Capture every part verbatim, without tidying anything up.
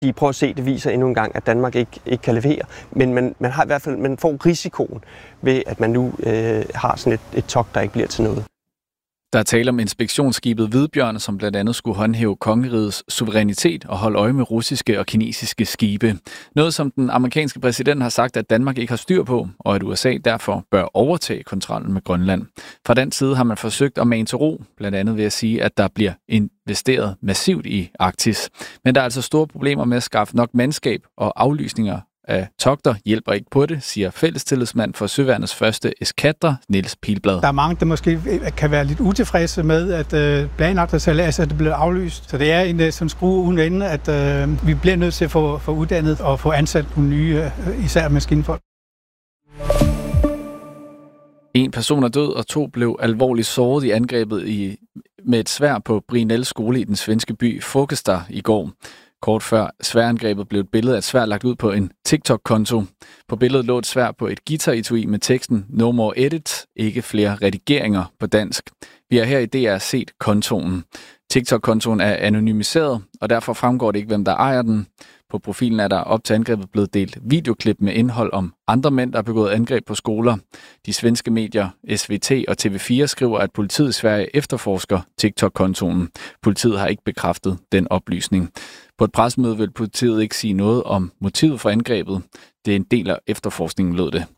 De prøver at se, det viser endnu en gang, at Danmark ikke, ikke kan levere. Men man, man har i hvert fald man får risikoen ved, at man nu øh, har sådan et, et togt, der ikke bliver til noget. Der er tale om inspektionsskibet Hvidbjørn, som blandt andet skulle håndhæve kongerigets suverænitet og holde øje med russiske og kinesiske skibe. Noget, som den amerikanske præsident har sagt, at Danmark ikke har styr på, og at U S A derfor bør overtage kontrollen med Grønland. Fra den side har man forsøgt at mane til ro, blandt andet ved at sige, at der bliver investeret massivt i Arktis. Men der er altså store problemer med at skaffe nok mandskab, og aflysninger af togter hjælper ikke på det, siger fællestillidsmand for Søværnets første eskadre, Niels Pilblad. Der er mange, der måske kan være lidt utilfredse med, at øh, planlagt sejlads er blevet aflyst. Så det er en sådan skrue uden ende, at øh, vi bliver nødt til at få, få uddannet og få ansat nogle nye, øh, især maskinfolk. En person er død, og to blev alvorligt såret i angrebet i, med et sværd på Brinell skole i den svenske by Fågelsta i går. Kort før sværangrebet blev et billede af et sværd lagt ud på en TikTok-konto. På billedet lå et sværd på et guitar-etui med teksten No more edits, ikke flere redigeringer på dansk. Vi har her i D R set kontoen. TikTok-kontoen er anonymiseret, og derfor fremgår det ikke, hvem der ejer den. På profilen er der op til angrebet blevet delt videoklip med indhold om andre mænd, der har begået angreb på skoler. De svenske medier S V T og T V fire skriver, at politiet i Sverige efterforsker TikTok-kontoen. Politiet har ikke bekræftet den oplysning. På et pressemøde vil politiet ikke sige noget om motivet for angrebet. Det er en del af efterforskningen, lød det.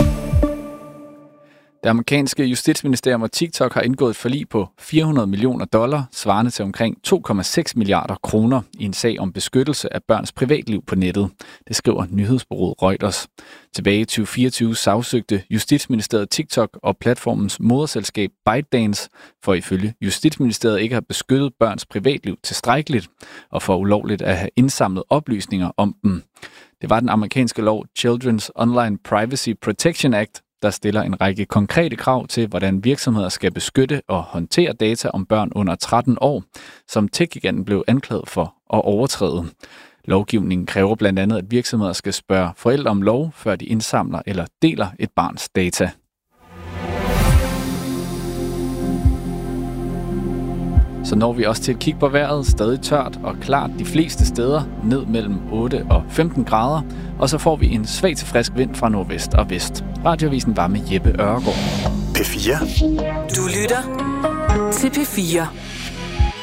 Det amerikanske justitsministerium og TikTok har indgået et forlig på fire hundrede millioner dollar, svarende til omkring to komma seks milliarder kroner i en sag om beskyttelse af børns privatliv på nettet. Det skriver nyhedsbureauet Reuters. Tilbage i tyve fireogtyve sagsøgte Justitsministeriet TikTok og platformens moderselskab ByteDance for ifølge Justitsministeriet ikke at have beskyttet børns privatliv tilstrækkeligt og for ulovligt at have indsamlet oplysninger om dem. Det var den amerikanske lov Children's Online Privacy Protection Act, der stiller en række konkrete krav til, hvordan virksomheder skal beskytte og håndtere data om børn under tretten år, som tech-giganten blev anklaget for at overtræde. Lovgivningen kræver blandt andet, at virksomheder skal spørge forældre om lov, før de indsamler eller deler et barns data. Så når vi også til et kig på vejret, stadig tørt og klart de fleste steder, ned mellem otte og femten grader, og så får vi en svag til frisk vind fra nordvest og vest. Radioavisen var med Jeppe Ørgaard. P fire. Du lytter til P fire.